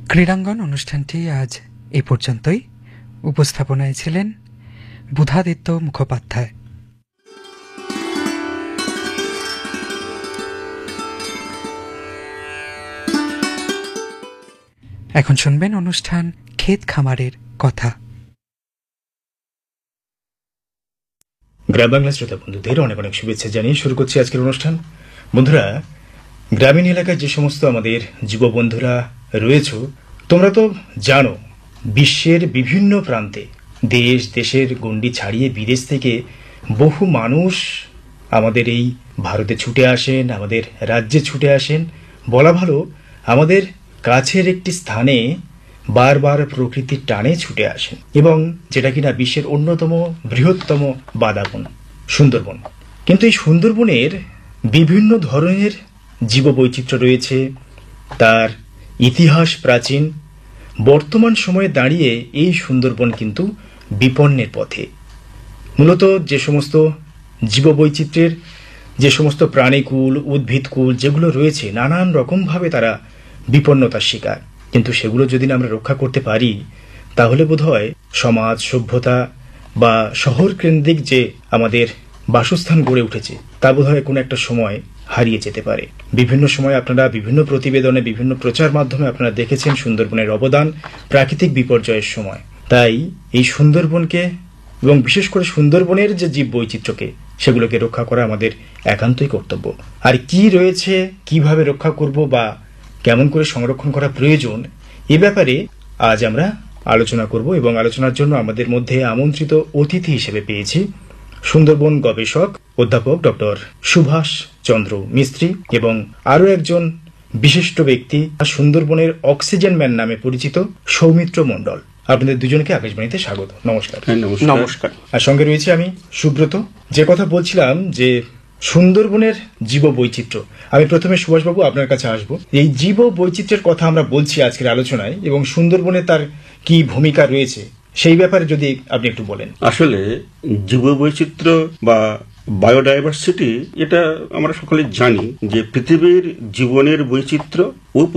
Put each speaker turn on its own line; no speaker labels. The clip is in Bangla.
ক্রীড়াঙ্গন অনুষ্ঠানটি আজ এই পর্যন্তই। উপস্থাপনায় ছিলেন বুধাদিত্য মুখোপাধ্যায়। এখন শুনবেন অনুষ্ঠান ক্ষেত খামারের কথা।
গ্রাম বাংলা শ্রোতা বন্ধুদের অনেক অনেক শুভেচ্ছা জানিয়ে শুরু করছি আজকের অনুষ্ঠান। বন্ধুরা, গ্রামীণ এলাকায় যে সমস্ত আমাদের যুব বন্ধুরা রয়েছে, তোমরা তো জানো বিশ্বের বিভিন্ন প্রান্তে দেশের গণ্ডি ছাড়িয়ে বিদেশ থেকে বহু মানুষ আমাদের এই ভারতে ছুটে আসেন, আমাদের রাজ্যে ছুটে আসেন। বলা ভালো, আমাদের কাছের একটি স্থানে বারবার প্রকৃতির টানে ছুটে আসেন, এবং যেটা কিনা বিশ্বের অন্যতম বৃহত্তম বাদাবন সুন্দরবন। কিন্তু এই সুন্দরবনের বিভিন্ন ধরনের জীববৈচিত্র্য রয়েছে, তার ইতিহাস প্রাচীন। বর্তমান সময়ে দাঁড়িয়ে এই সুন্দরবন কিন্তু বিপন্নের পথে। মূলত যে সমস্ত জীববৈচিত্র্যের যে সমস্ত প্রাণীকুল, উদ্ভিদকুল যেগুলো রয়েছে, নানান রকমভাবে তারা বিপন্নতার শিকার। কিন্তু সেগুলো যদি আমরা রক্ষা করতে পারি, তাহলে বোধহয় সমাজ সভ্যতা বা শহর কেন্দ্রিক যে আমাদের বাসস্থান গড়ে উঠেছে, তা বোধহয় কোনো একটা সময় হারিয়ে যেতে পারে। বিভিন্ন সময় আপনারা বিভিন্ন প্রতিবেদনে, বিভিন্ন প্রচার মাধ্যমে আপনারা দেখেছেন সুন্দরবনের অবদান প্রাকৃতিক বিপর্যয়ের সময়। তাই এই সুন্দরবনকে এবং বিশেষ করে সুন্দরবনের যে জীব বৈচিত্র্যকে, সেগুলোকে রক্ষা করা আমাদের একান্তই কর্তব্য। আর কি রয়েছে, কিভাবে রক্ষা করব বা কেমন করে সংরক্ষণ করা প্রয়োজন, এ ব্যাপারে আজ আমরা আলোচনা করব। এবং আলোচনার জন্য আমাদের মধ্যে আমন্ত্রিত অতিথি হিসেবে পেয়েছি সুন্দরবন গবেষক অধ্যাপক ডক্টর সুভাষ চন্দ্র মিস্ত্রি এবং আরও একজন বিশিষ্ট ব্যক্তি, সুন্দরবনের অক্সিজেন ম্যান নামে পরিচিত সৌমিত্র মণ্ডল। আপনাদের দুজনকে আকাশবাণীতে স্বাগত। নমস্কার।
নমস্কার।
আর সঙ্গে রয়েছে আমি সুব্রত। যে কথা বলছিলাম যে সুন্দরবনের জীব বৈচিত্র্য, আমি প্রথমে সুভাষবাবু আপনার কাছে আসব। এই জীব বৈচিত্র্যের কথা আমরা বলছি আজকের আলোচনায়, এবং সুন্দরবনে তার কি ভূমিকা রয়েছে সেই ব্যাপারে যদি আপনি একটু বলেন।
আসলে জীব বৈচিত্র্য বা বায়োডাইভার্সিটি, এটা আমরা সকলে জানি যে পৃথিবীর জীবনের বৈচিত্র্য ও